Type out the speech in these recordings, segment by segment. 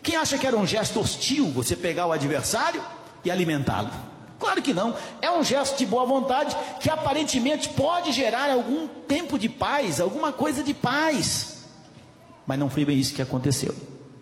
Quem acha que era um gesto hostil você pegar o adversário e alimentá-lo? Claro que não. É um gesto de boa vontade que aparentemente pode gerar algum tempo de paz, alguma coisa de paz, mas não foi bem isso que aconteceu.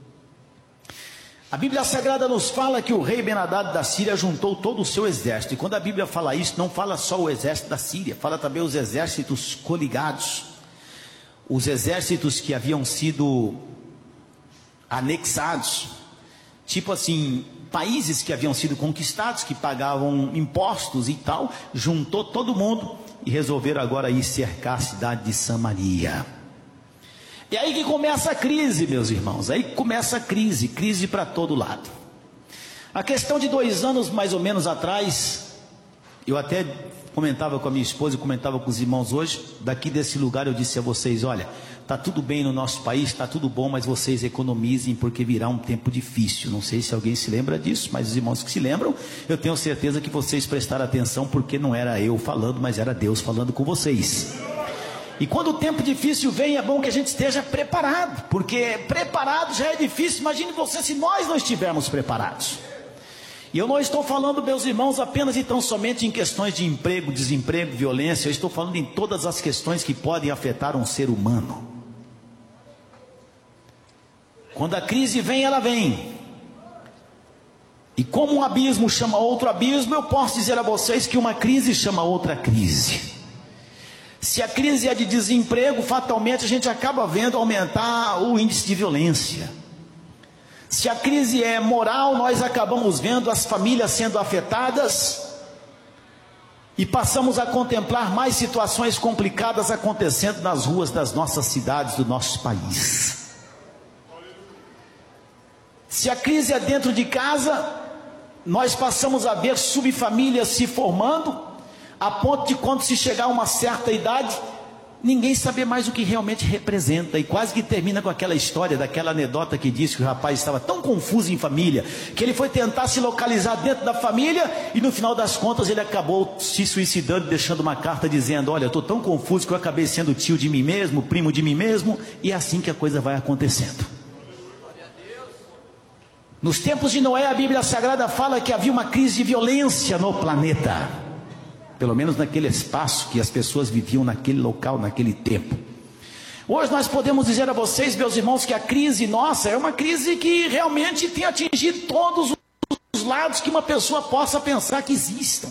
A Bíblia Sagrada nos fala que o rei Ben-Hadad da Síria juntou todo o seu exército, e quando a Bíblia fala isso, não fala só o exército da Síria, fala também os exércitos coligados, os exércitos que haviam sido anexados, tipo assim, países que haviam sido conquistados, que pagavam impostos e tal, juntou todo mundo e resolveram agora ir cercar a cidade de Samaria. E aí que começa a crise, meus irmãos, aí começa a crise para todo lado. A questão de 2 anos mais ou menos atrás, eu até comentava com a minha esposa e comentava com os irmãos hoje, daqui desse lugar eu disse a vocês, olha, está tudo bem no nosso país, está tudo bom, mas vocês economizem porque virá um tempo difícil. Não sei se alguém se lembra disso, mas os irmãos que se lembram, eu tenho certeza que vocês prestaram atenção, porque não era eu falando, mas era Deus falando com vocês. E quando o tempo difícil vem, é bom que a gente esteja preparado, porque preparado já é difícil. Imagine você se nós não estivermos preparados. E eu não estou falando, meus irmãos, apenas e tão somente em questões de emprego, desemprego, violência. Eu estou falando em todas as questões que podem afetar um ser humano. Quando a crise vem, ela vem. E como um abismo chama outro abismo, eu posso dizer a vocês que uma crise chama outra crise. Se a crise é de desemprego, fatalmente a gente acaba vendo aumentar o índice de violência. Se a crise é moral, nós acabamos vendo as famílias sendo afetadas e passamos a contemplar mais situações complicadas acontecendo nas ruas das nossas cidades, do nosso país. Se a crise é dentro de casa, nós passamos a ver subfamílias se formando, a ponto de quando se chegar a uma certa idade, ninguém saber mais o que realmente representa, e quase que termina com aquela história, daquela anedota que diz que o rapaz estava tão confuso em família, que ele foi tentar se localizar dentro da família, e no final das contas ele acabou se suicidando, deixando uma carta dizendo, olha, eu estou tão confuso que eu acabei sendo tio de mim mesmo, primo de mim mesmo, e é assim que a coisa vai acontecendo. Nos tempos de Noé, a Bíblia Sagrada fala que havia uma crise de violência no planeta, pelo menos naquele espaço que as pessoas viviam naquele local, naquele tempo. Hoje nós podemos dizer a vocês, meus irmãos, que a crise nossa é uma crise que realmente tem atingido todos os lados que uma pessoa possa pensar que existam.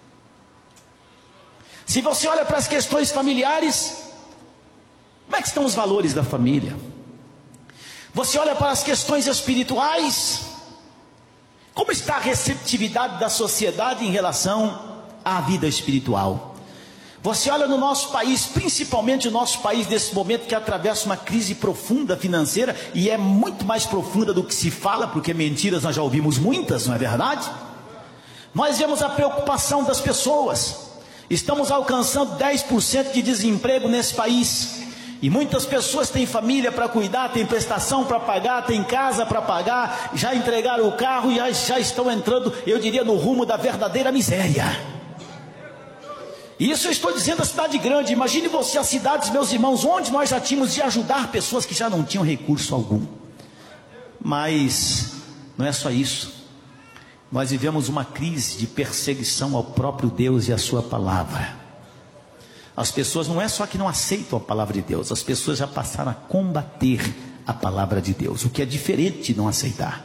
Se você olha para as questões familiares, como é que estão os valores da família? Você olha para as questões espirituais, como está a receptividade da sociedade em relação à vida espiritual? Você olha no nosso país, principalmente o nosso país nesse momento que atravessa uma crise profunda financeira, e é muito mais profunda do que se fala, porque mentiras nós já ouvimos muitas, não é verdade? Nós vemos a preocupação das pessoas, estamos alcançando 10% de desemprego nesse país, e muitas pessoas têm família para cuidar, têm prestação para pagar, têm casa para pagar, já entregaram o carro e já estão entrando, eu diria, no rumo da verdadeira miséria. Isso eu estou dizendo a cidade grande. Imagine você as cidades, meus irmãos, onde nós já tínhamos de ajudar pessoas que já não tinham recurso algum. Mas não é só isso. Nós vivemos uma crise de perseguição ao próprio Deus e à sua palavra. As pessoas não é só que não aceitam a palavra de Deus, as pessoas já passaram a combater a palavra de Deus, o que é diferente de não aceitar.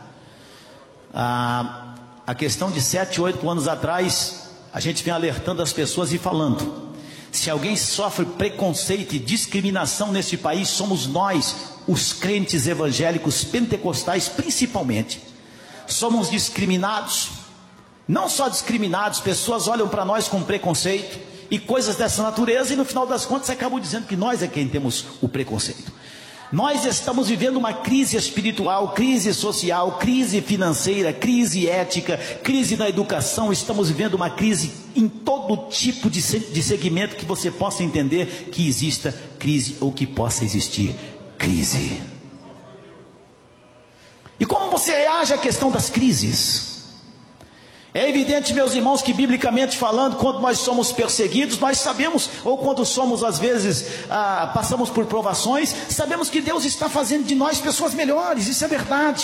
A questão de 7, 8 anos atrás, a gente vem alertando as pessoas e falando, se alguém sofre preconceito e discriminação neste país, somos nós, os crentes evangélicos pentecostais principalmente. Somos discriminados, não só discriminados, pessoas olham para nós com preconceito e coisas dessa natureza, e no final das contas acabam dizendo que nós é quem temos o preconceito. Nós estamos vivendo uma crise espiritual, crise social, crise financeira, crise ética, crise na educação. Estamos vivendo uma crise em todo tipo de segmento que você possa entender que exista crise ou que possa existir crise. E como você reage à questão das crises? É evidente, meus irmãos, que biblicamente falando, quando nós somos perseguidos, nós sabemos, ou quando somos às vezes, passamos por provações, sabemos que Deus está fazendo de nós pessoas melhores, isso é verdade.